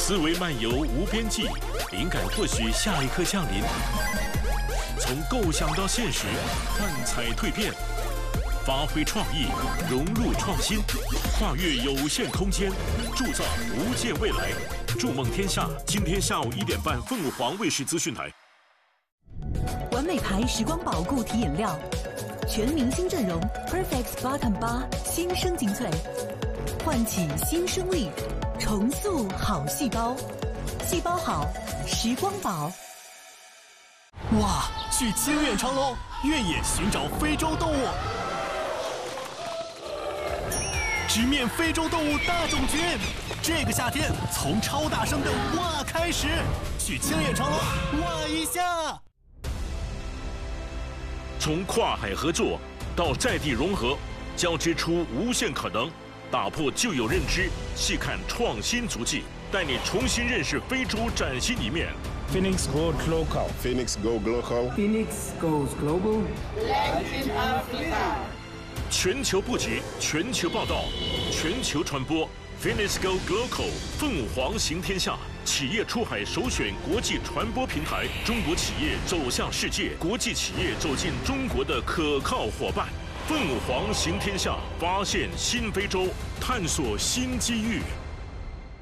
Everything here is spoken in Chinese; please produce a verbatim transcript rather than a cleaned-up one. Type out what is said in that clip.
思维漫游无边际，灵感或许下一刻降临。从构想到现实，幻彩蜕变，发挥创意，融入创新，跨越有限空间，铸造无限未来。筑梦天下，今天下午一点半，凤凰卫视资讯台。 完美牌时光宝固体饮料，全明星阵容 ，Perfect Bottom 八新生精粹，唤起新生力，重塑好细胞，细胞好，时光宝。 哇，去清远长隆，越野寻找非洲动物，直面非洲动物大种群。这个夏天，从超大声的哇开始，去清远长隆哇一下。 从跨海合作到在地融合，交织出无限可能，打破旧有认知，细看创新足迹，带你重新认识非洲崭新一面。 Phoenix Goes Global. Phoenix Go Global. Phoenix Goes Global. Latin Africa. 全球布局，全球报道，全球传播。Phoenix Go Global， 凤凰行天下，企业出海首选国际传播平台，中国企业走向世界，国际企业走进中国的可靠伙伴。凤凰行天下，发现新非洲，探索新机遇。